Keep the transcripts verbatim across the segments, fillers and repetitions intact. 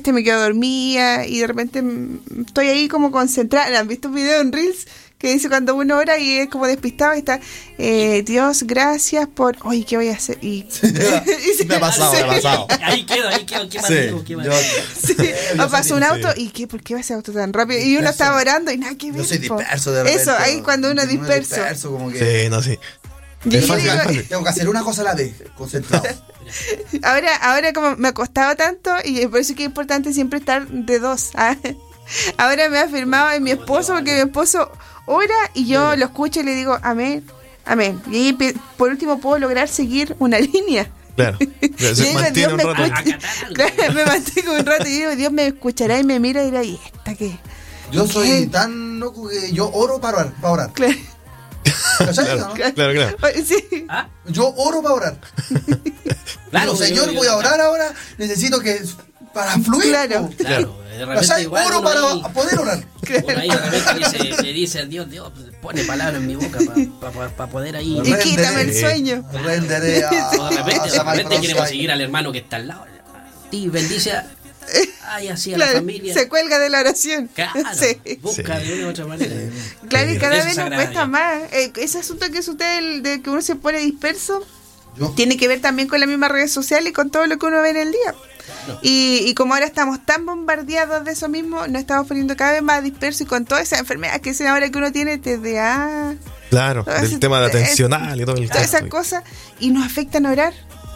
repente me quedo dormida y de repente estoy ahí como concentrada. ¿Han visto un video en Reels que dice cuando uno ora y es como despistado y está, eh, Dios, gracias por... Oye, ¿qué voy a hacer? Y, sí, y se, me ha pasado, sí. me ha pasado. Ahí quedo, ahí quedo, ¿qué más sí, digo? ¿Qué más yo, sí. O pasó un auto sí. y ¿qué? ¿Por qué va ese auto tan rápido? Y uno estaba orando y nada que ver. Yo soy disperso de repente. Eso, ahí cuando uno es disperso. disperso como que... Sí, no, sí. Digo, tengo que hacer una cosa a la vez, concentrado. Ahora, ahora como me ha costado tanto y por eso es que es importante siempre estar de dos. ¿Ah? Ahora me ha afirmado en mi esposo porque mi esposo ora y yo sí. lo escucho y le digo amén, amén. Y ahí por último puedo lograr seguir una línea. Claro, claro se digo, mantiene un me rato. Escucha, claro, me mantengo un rato y digo, Dios me escuchará y me mira y dirá, ¿y esta qué? Yo soy ¿Qué? tan loco que yo oro para orar. Para orar. Claro. Claro, ¿no? claro, claro. Sí. ¿Ah? Yo oro para orar. Claro, Digo, Señor, yo, yo, voy a orar ahora. Necesito que para fluir. Claro, claro. De repente, o sea, igual oro para ahí, poder orar. Uno ahí de repente dice, le dice a Dios, Dios, pone palabras en mi boca para pa, pa poder ahí. Y quítame el sueño. Renderé a, o de repente, de repente queremos seguir al hermano que está al lado. Y bendice a. Ay, así a claro, la familia. Se cuelga de la oración. Claro, sí. Busca sí. de una u otra manera. Claro, y cada Eso vez nos cuesta más. Eh, ese asunto que es usted, el de que uno se pone disperso, ¿Yo? tiene que ver también con la misma redes sociales y con todo lo que uno ve en el día. No. Y, y como ahora estamos tan bombardeados de eso mismo, nos estamos poniendo cada vez más dispersos y con todas esas enfermedades que dicen ahora que uno tiene T D A. Claro, del ese, tema de atencional y todo el Todas esas cosas, y nos afectan a orar.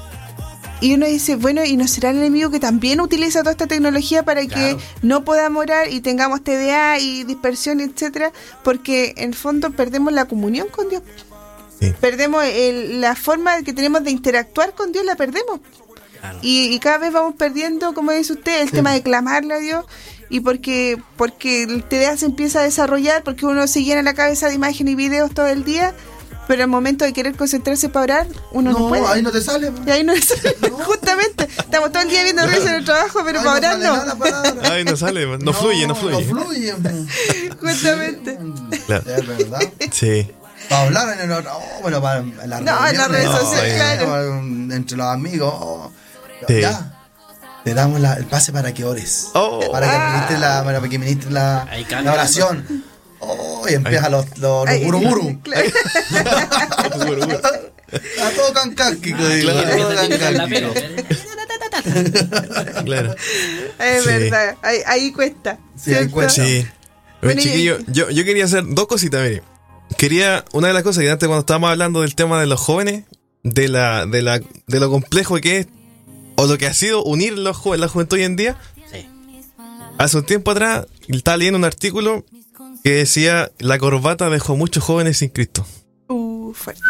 Y uno dice, bueno, ¿y no será el enemigo que también utiliza toda esta tecnología para claro. que no podamos orar y tengamos T D A y dispersión, etcétera? Porque en el fondo perdemos la comunión con Dios. Sí. Perdemos el, la forma que tenemos de interactuar con Dios, la perdemos. Claro. Y, y cada vez vamos perdiendo, como dice usted, el sí. tema de clamarle a Dios. Y porque, porque el T D A se empieza a desarrollar, porque uno se llena la cabeza de imágenes y videos todo el día. Pero al momento de querer concentrarse para orar, uno no, no puede. ahí no te sale. Y ahí no sale, no. Justamente. Estamos todo el día viendo redes en el trabajo, pero ahí para no orar no. Ahí no sale, no, no fluye, no fluye. No fluye. Justamente. Claro. ¿Es verdad? Sí. Para hablar en el no, bueno, para en las no, en las redes no, sociales, claro. Entre los amigos. Oh, sí. Ya. Te damos la, el pase para que ores. Oh. Para que ministres la, para que ministres la, la oración. Oh, y empieza los, los, los buruburu. Claro. A todo cancánquico. Claro. Es sí. verdad. Ahí, ahí cuesta. Sí, ahí cuesta. Sí. Bueno, chiquillo, yo, yo quería hacer dos cositas, mire. Quería, una de las cosas que antes cuando estábamos hablando del tema de los jóvenes, de la, de la, de lo complejo que es, o lo que ha sido unir los jóvenes, la juventud hoy en día. Sí. Hace un tiempo atrás, estaba leyendo un artículo que decía, la corbata dejó muchos jóvenes sin Cristo. Uh, fuerte.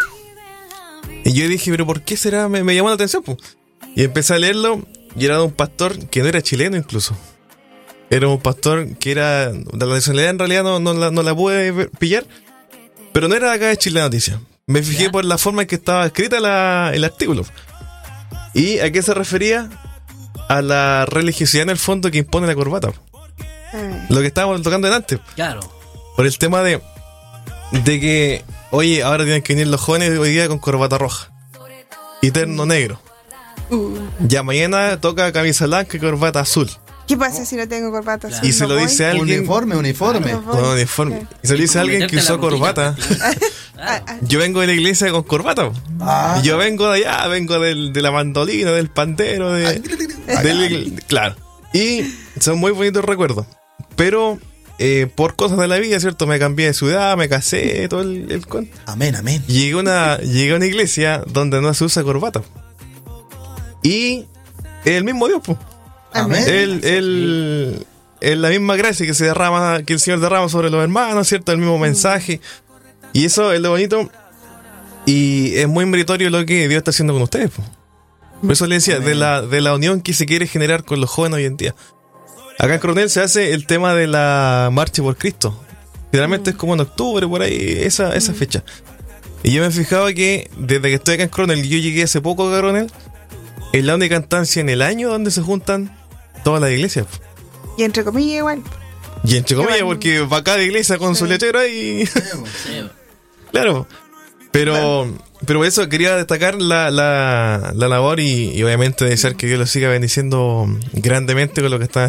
Y yo dije, pero ¿por qué será? Me, me llamó la atención, pues. Y empecé a leerlo, y era de un pastor que no era chileno incluso. Era un pastor que era, de la nacionalidad en realidad no, no, la, no la pude pillar, pero no era de acá de Chile la noticia. Me fijé ¿Ya? por la forma en que estaba escrita la, el artículo. ¿Y a qué se refería? A la religiosidad en el fondo que impone la corbata. Ay. Lo que estábamos tocando antes. Claro. Por el tema de, de que, oye, ahora tienen que venir los jóvenes hoy día con corbata roja y terno negro. Uh. Ya mañana toca camisa blanca y corbata azul. ¿Qué pasa si no tengo corbata azul? Y se lo dice a alguien. Uniforme, uniforme. No no, uniforme. Y se lo dice a alguien que usó corbata. Claro. Yo vengo de la iglesia con corbata. Ah. Y yo vengo de allá, vengo del, de la mandolina, del pandero, de, ah, del, claro. Y son muy bonitos recuerdos. Pero eh, por cosas de la vida, ¿cierto? Me cambié de ciudad, me casé, todo el, el cuento. Amén, amén. Llegué a una, llegué a una iglesia donde no se usa corbata. Y el mismo Dios, pues. Amén. El, el, el, la misma gracia que se derrama, que el Señor derrama sobre los hermanos, ¿cierto? El mismo mensaje. Y eso es lo bonito. Y es muy meritorio lo que Dios está haciendo con ustedes, pues. Por eso le decía, de la, de la unión que se quiere generar con los jóvenes hoy en día. Acá en Coronel se hace el tema de la Marcha por Cristo. Generalmente mm. es como en octubre, por ahí, esa, esa mm. fecha. Y yo me he fijado que desde que estoy acá en Coronel, yo llegué hace poco a Coronel, es la única instancia en el año donde se juntan todas las iglesias. Y entre comillas igual. Y entre comillas, porque va cada iglesia con sí. su lechero ahí. Sí. Claro. Pero, bueno. pero por eso quería destacar la, la, la labor y, y obviamente desear que Dios los siga bendiciendo grandemente con lo que están